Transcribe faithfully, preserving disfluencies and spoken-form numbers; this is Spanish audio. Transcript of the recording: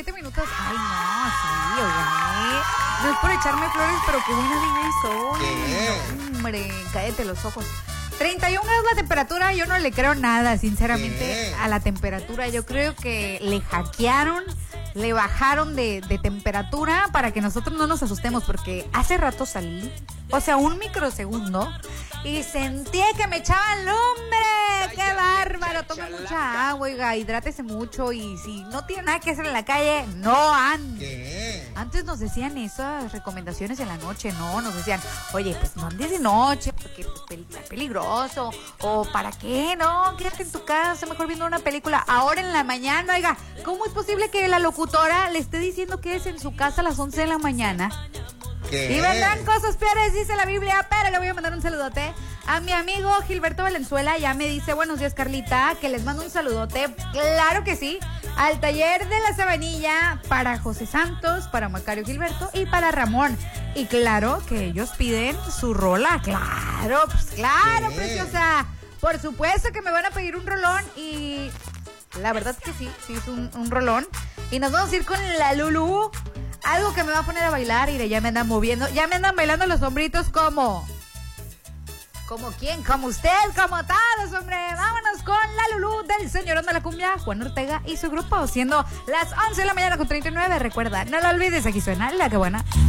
siete minutos. Ay, no, sí, oigan. No es por echarme flores, pero qué buena D J soy. ¿Qué? Hombre, cállate los ojos. treinta y un grados la temperatura, yo no le creo nada, sinceramente, ¿Qué? a la temperatura. Yo creo que le hackearon, le bajaron de, de temperatura para que nosotros no nos asustemos, porque hace rato salí, o sea, un microsegundo, y sentí que me echaban lumbre. ¡Qué bárbaro! Tome mucha agua, oiga, hidrátese mucho, y si no tiene nada que hacer en la calle, no ande. ¿Qué? Antes nos decían esas recomendaciones en la noche, ¿no? Nos decían, oye, pues no andes de noche, porque pues, pel- está peligroso. O ¿para qué? No, quédate en tu casa, mejor viendo una película. Ahora en la mañana, oiga, ¿cómo es posible que la locutora le esté diciendo que es en su casa a las once de la mañana? ¿Qué? Y vendrán cosas peores, dice la Biblia, pero le voy a mandar un saludote a mi amigo Gilberto Valenzuela. Ya me dice, buenos días, Carlita, que les mando un saludote. Claro que sí. Al taller de la Sabanilla, para José Santos, para Macario Gilberto y para Ramón. Y claro que ellos piden su rola. Claro, pues claro, ¿Qué? preciosa. Por supuesto que me van a pedir un rolón y la verdad es que sí, sí es un, un rolón. Y nos vamos a ir con la Lulú. Algo que me va a poner a bailar y ya me andan moviendo. Ya me andan bailando los hombritos como... ¿Como quién? Como usted, como todos, hombre. Vámonos con la Lulú del señorón de la cumbia, Juan Ortega y su grupo, siendo las once de la mañana con treinta y nueve. Recuerda, no lo olvides, aquí suena La Que Buena.